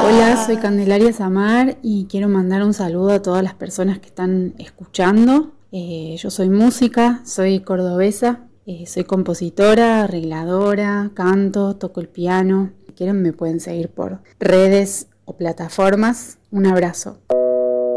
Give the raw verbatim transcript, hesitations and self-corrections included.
Hola, soy Candelaria Samar y quiero mandar un saludo a todas las personas que están escuchando. Eh, yo soy música, soy cordobesa, eh, soy compositora, arregladora, canto, toco el piano. Si quieren me pueden seguir por redes o plataformas. Un abrazo.